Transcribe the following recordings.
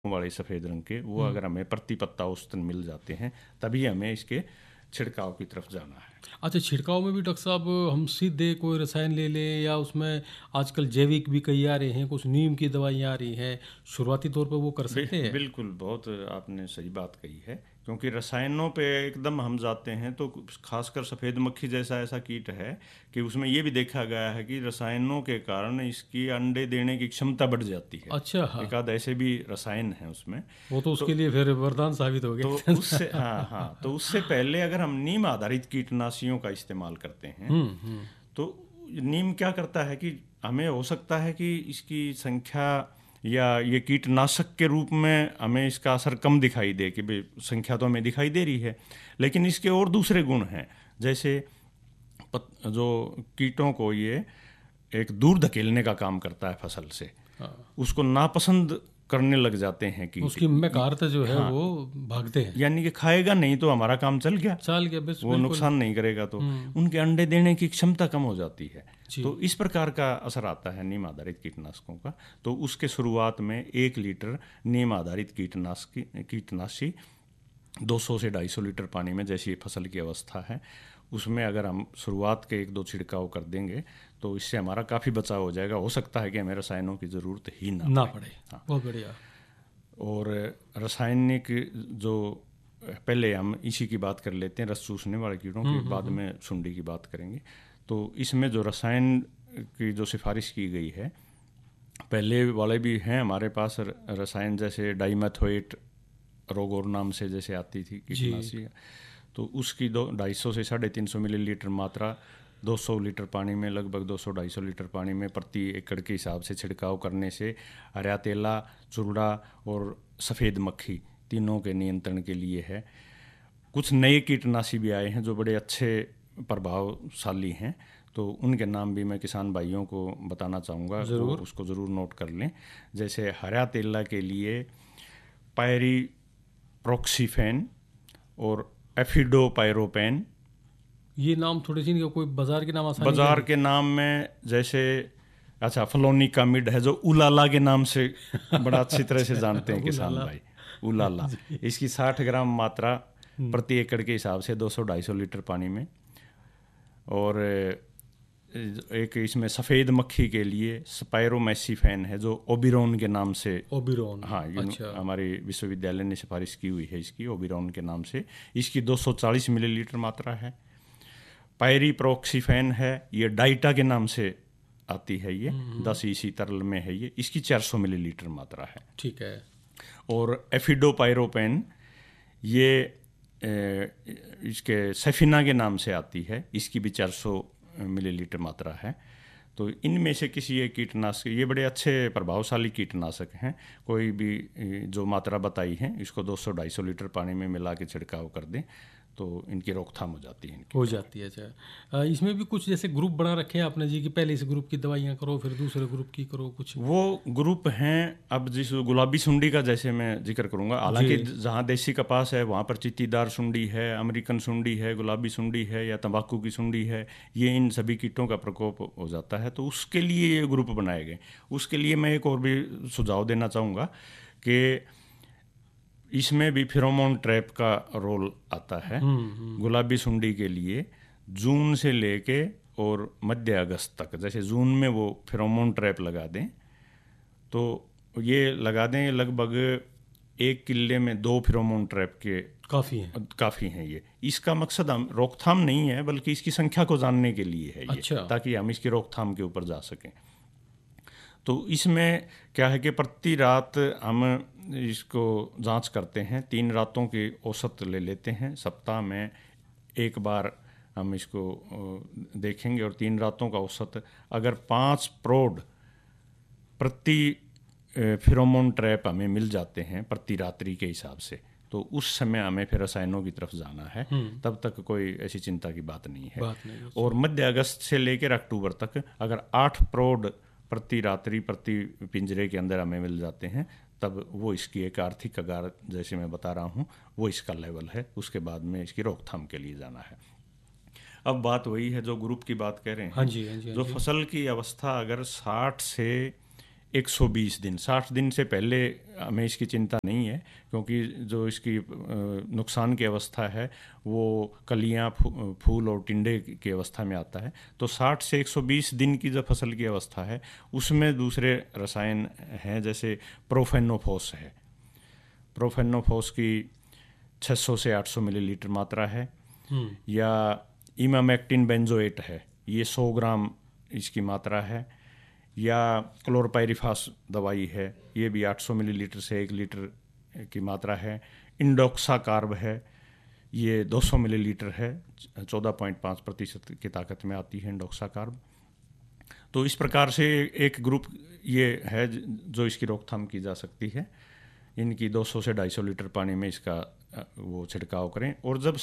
वाले सफ़ेद रंग के, वो अगर हमें प्रति पत्ता औसतन मिल जाते हैं तभी हमें इसके छिड़काव की तरफ जाना है। अच्छा, छिड़काव में भी डॉक्टर साहब हम सीधे कोई रसायन ले लें या उसमें आजकल जैविक भी कई आ रहे हैं, कुछ नीम की दवाइयाँ आ रही हैं, शुरुआती तौर पर वो कर सकते हैं? बिल्कुल, बहुत आपने सही बात कही है, क्योंकि रसायनों पे एकदम हम जाते हैं तो खासकर सफ़ेद मक्खी जैसा ऐसा कीट है कि उसमें ये भी देखा गया है कि रसायनों के कारण इसकी अंडे देने की क्षमता बढ़ जाती है। अच्छा, हाँ। एक आध ऐसे भी रसायन हैं उसमें। वो तो उसके तो लिए फिर वरदान साबित हो तो गया। उससे हाँ हाँ, तो उससे पहले अगर हम नीम आधारित कीटनाशियों का इस्तेमाल करते हैं हम्म। तो नीम क्या करता है कि हमें हो सकता है कि इसकी संख्या या ये कीटनाशक के रूप में हमें इसका असर कम दिखाई दे कि भाई संख्या तो हमें दिखाई दे रही है, लेकिन इसके और दूसरे गुण हैं। जैसे जो कीटों को ये एक दूर धकेलने का काम करता है फसल से, हाँ, उसको नापसंद करने लग जाते हैं उसकी कीट। मकारत जो है हाँ, वो भागते हैं। यानी कि खाएगा नहीं तो हमारा काम चल गया, चाल गया, बस वो बिल्कुल। नुकसान नहीं करेगा तो उनके अंडे देने की क्षमता कम हो जाती है। जी। तो इस प्रकार का असर आता है नीम आधारित कीटनाशकों का। तो उसके शुरुआत में 1 लीटर नीम आधारित कीटनाशी 200 से 250 लीटर पानी में, जैसी फसल की अवस्था है उसमें अगर हम शुरुआत के 1-2 छिड़काव कर देंगे तो इससे हमारा काफ़ी बचाव हो जाएगा। हो सकता है कि हमें रसायनों की ज़रूरत ही ना ना पड़े। पड़े। हाँ। बहुत बढ़िया। और रासायनिक जो पहले हम इसी की बात कर लेते हैं, रस चूसने वाले कीड़ों की, बाद में सुंडी की बात करेंगे। तो इसमें जो रसायन की जो सिफारिश की गई है, पहले वाले भी हैं हमारे पास रसायन, जैसे डाइमेथोएट रोगोर नाम से जैसे आती थी जी। कीटनाशी, तो उसकी 250 से 350 मिलीलीटर मात्रा 200 लीटर पानी में, लगभग 200-250 लीटर पानी में प्रति एकड़ के हिसाब से छिड़काव करने से हरा तेला, चुरड़ा और सफ़ेद मक्खी तीनों के नियंत्रण के लिए है। कुछ नए कीटनाशी भी आए हैं जो बड़े अच्छे प्रभावशाली हैं, तो उनके नाम भी मैं किसान भाइयों को बताना चाहूँगा, वो ज़रूर। उसको ज़रूर नोट कर लें। जैसे हरा तेला के लिए पायरी प्रोक्सीफेन और एफिडोपायरोपेन। ये नाम थोड़े से कोई बाजार के नाम आसानी से बाजार के नाम में जैसे अच्छा फ्लोनिकामिड है जो उलाला के नाम से बड़ा अच्छी तरह से जानते हैं किसान उलाला। भाई, उलाला। जी। इसकी 60 ग्राम मात्रा प्रति एकड़ के हिसाब से 200-250 लीटर पानी में। और एक इसमें सफ़ेद मक्खी के लिए स्पायरोमेसिफेन है जो ओबिरोन के नाम से, ओबिरॉन। हाँ, अच्छा। हमारे विश्वविद्यालय ने सिफारिश की हुई है इसकी, ओबिरोन के नाम से। इसकी 240 मिलीलीटर मात्रा है। पायरी प्रोक्सीफेन है, ये डाइटा के नाम से आती है, ये 10 ईसी तरल में है ये, इसकी 400 मिलीलीटर मात्रा है। ठीक है। और एफिडोपायरोपेन ये इसके सेफिना के नाम से आती है, इसकी भी 400 मिलीलीटर मात्रा है। तो इनमें से किसी एक कीटनाशक, ये बड़े अच्छे प्रभावशाली कीटनाशक हैं, कोई भी जो मात्रा बताई है इसको 200-250 लीटर पानी में मिला के छिड़काव कर दें तो इनकी रोकथाम हो जाती है। हो जाती है। अच्छा, इसमें भी कुछ जैसे ग्रुप बना रखे हैं आपने जी कि पहले इस ग्रुप की दवाइयाँ करो फिर दूसरे ग्रुप की करो कुछ? वो ग्रुप हैं। अब जिस गुलाबी सुंडी का जैसे मैं जिक्र करूंगा, हालांकि जहाँ देसी कपास है वहाँ पर चित्तीदार सुंडी है, अमेरिकन सुंडी है, गुलाबी सुंडी है या तंबाकू की सुंडी है, ये इन सभी कीटों का प्रकोप हो जाता है, तो उसके लिए ये ग्रुप बनाए गए। उसके लिए मैं एक और भी सुझाव देना चाहूँगा कि इसमें भी फेरोमोन ट्रैप का रोल आता है। गुलाबी सुंडी के लिए जून से लेके और मध्य अगस्त तक, जैसे जून में वो फेरोमोन ट्रैप लगा दें तो ये लगा दें, लगभग 1 किले में 2 फेरोमोन ट्रैप के काफ़ी हैं ये। इसका मकसद हम रोकथाम नहीं है बल्कि इसकी संख्या को जानने के लिए है ये। अच्छा। ताकि हम इसकी रोकथाम के ऊपर जा सकें। तो इसमें क्या है कि प्रति रात हम इसको जांच करते हैं, 3 रातों की औसत ले लेते हैं, सप्ताह में एक बार हम इसको देखेंगे और 3 रातों का औसत अगर 5 प्रोड प्रति फेरोमोन ट्रैप हमें मिल जाते हैं प्रति रात्रि के हिसाब से, तो उस समय हमें फिर रसायनों की तरफ जाना है। तब तक कोई ऐसी चिंता की बात नहीं है। और मध्य अगस्त से लेकर अक्टूबर तक अगर 8 प्रोड प्रति रात्रि प्रति पिंजरे के अंदर हमें मिल जाते हैं, तब वो इसकी एक आर्थिक कगार, जैसे मैं बता रहा हूँ, वो इसका लेवल है। उसके बाद में इसकी रोकथाम के लिए जाना है। अब बात वही है जो ग्रुप की बात कह रहे हैं। हाँ जी, हाँ जी, हाँ जो जी। फसल की अवस्था अगर 60 से 120 दिन, 60 दिन से पहले हमें इसकी चिंता नहीं है, क्योंकि जो इसकी नुकसान की अवस्था है वो कलियां, फूल और टिंडे की अवस्था में आता है। तो 60 से 120 दिन की जो फसल की अवस्था है उसमें दूसरे रसायन हैं, जैसे प्रोफेनोफॉस है। प्रोफेनोफॉस की 600 से 800 मिलीलीटर मात्रा है, या इमामेक्टिन बेंजोएट है, ये 100 ग्राम इसकी मात्रा है, या क्लोरपाइरिफास दवाई है, ये भी 800 मिलीलीटर से 1 लीटर की मात्रा है। इंडोक्सा कार्ब है, ये 200 मिलीलीटर है, 14.5% की ताकत में आती है इंडोक्सा कार्ब। तो इस प्रकार से एक ग्रुप ये है जो इसकी रोकथाम की जा सकती है। इनकी 200 से 250 लीटर पानी में इसका वो छिड़काव करें। और जब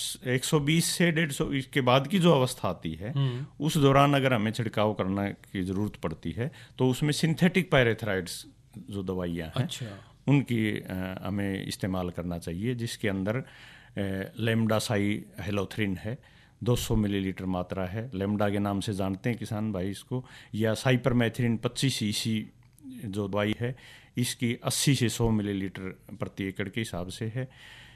120 से 150 इसके बाद की जो अवस्था आती है उस दौरान अगर हमें छिड़काव करने की ज़रूरत पड़ती है तो उसमें सिंथेटिक पायरेथ्राइड्स जो दवाइयाँ हैं, अच्छा, उनकी हमें इस्तेमाल करना चाहिए, जिसके अंदर लेमडासाई हेलोथ्रिन है, 200 मिलीलीटर मात्रा है। लेमडा के नाम से जानते हैं किसान भाई इसको। या साइपरमेथ्रिन 25 cc जो दवाई है, इसकी 80 से 100 मिलीलीटर प्रति एकड़ के हिसाब से है।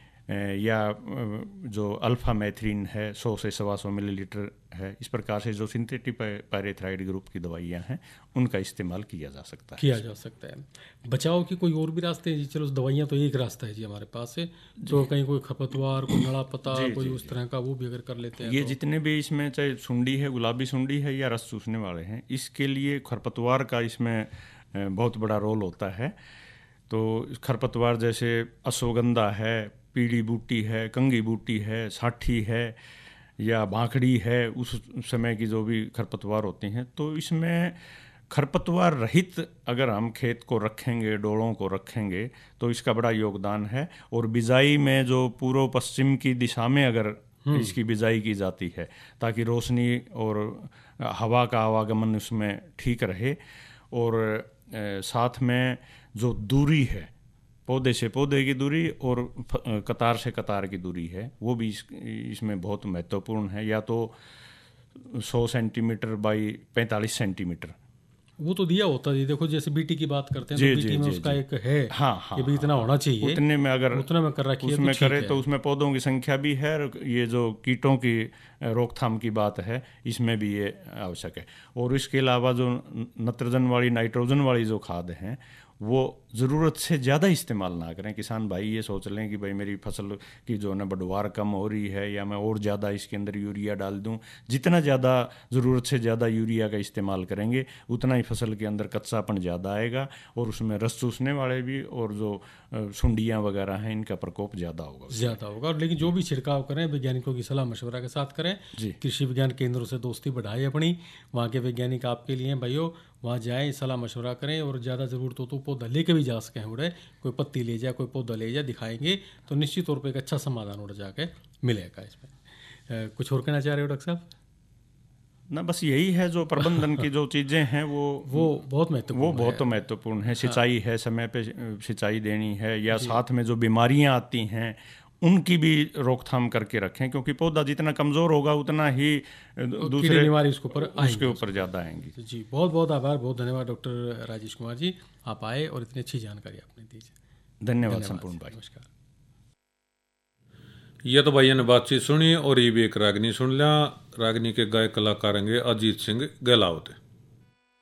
या जो अल्फा मैथ्रीन है 100 से 125 मिलीलीटर है। इस प्रकार से जो सिंथेटिक पायरेथ्राइड ग्रुप की दवाइयाँ हैं उनका इस्तेमाल किया जा सकता है। बचाव की कोई और भी रास्ते हैं जी? चलो दवाइयाँ तो एक रास्ता है जी हमारे पास है, तो कहीं कोई खरपतवार, कोई नड़ा पता, कोई उस तरह का वो भी अगर कर लेते हैं ये तो? जितने भी इसमें चाहे सुंडी है, गुलाबी सुंडी है या रस चूसने वाले हैं, इसके लिए खरपतवार का इसमें बहुत बड़ा रोल होता है। तो खरपतवार जैसे अश्वगंधा है, पीली बूटी है, कंगी बूटी है, साठी है या भाखड़ी है, उस समय की जो भी खरपतवार होती हैं, तो इसमें खरपतवार रहित अगर हम खेत को रखेंगे, डोलों को रखेंगे, तो इसका बड़ा योगदान है। और बिजाई में जो पूर्व पश्चिम की दिशा में अगर इसकी बिजाई की जाती है ताकि रोशनी और हवा का आवागमन उसमें ठीक रहे, और साथ में जो दूरी है, पौधे से पौधे की दूरी और कतार से कतार की दूरी है, वो भी इसमें बहुत महत्वपूर्ण है। या तो 100 सेंटीमीटर बाई 45 सेंटीमीटर वो तो दिया होता है। देखो जैसे बीटी की बात करते हैं तो बीटी में उसका एक है कि भी इतना होना चाहिए, उतने में अगर उतना में कर रखिए उसमें करे तो उसमें पौधों की संख्या भी है, और ये जो कीटों की रोकथाम की बात है इसमें भी ये आवश्यक है। और इसके अलावा जो नत्रजन वाली, नाइट्रोजन वाली जो खाद हैं वो ज़रूरत से ज़्यादा इस्तेमाल ना करें। किसान भाई ये सोच लें कि भाई मेरी फसल की जो है बढ़वार कम हो रही है या मैं और ज़्यादा इसके अंदर यूरिया डाल दूं। जितना ज़्यादा ज़रूरत से ज़्यादा यूरिया का इस्तेमाल करेंगे उतना ही फसल के अंदर कच्चापन ज़्यादा आएगा, और उसमें रस चूसने वाले भी और जो सुंडियाँ वगैरह हैं इनका प्रकोप ज़्यादा होगा। लेकिन जो भी छिड़काव करें वैज्ञानिकों की सलाह मशवरा के साथ करें। कृषि विज्ञान केंद्रों से दोस्ती बढ़ाएं अपनी, वहाँ के वैज्ञानिक आपके लिए भाइयों, वहाँ जाएँ, सलाह मशवरा करें, और ज़्यादा ज़रूरत हो तो पौधा लेके भी जा सकें। उड़े कोई पत्ती ले जाए, कोई पौधा ले जाए, दिखाएंगे तो निश्चित तौर पे एक अच्छा समाधान उड़ जाके मिलेगा इसमें। कुछ और कहना चाह रहे हो डॉक्टर साहब? ना, बस यही है, जो प्रबंधन की जो चीज़ें हैं वो बहुत महत्वपूर्ण है। सिंचाई है, समय पे सिंचाई देनी है, या साथ में जो बीमारियां आती हैं उनकी भी रोकथाम करके रखें, क्योंकि पौधा जितना कमज़ोर होगा उतना ही दूसरे बीमारी उसके ऊपर ज़्यादा आएंगी। जी, बहुत बहुत आभार, बहुत धन्यवाद डॉक्टर राजेश कुमार जी, आप आए और इतनी अच्छी जानकारी आपने दी। धन्यवाद संपूर्ण भाई। नमस्कार। यह तो भाइयों ने बातचीत सुनी, और ये भी एक रागनी सुन लिया। रागनी के गायक कलाकार होंगे अजीत सिंह गहलावत।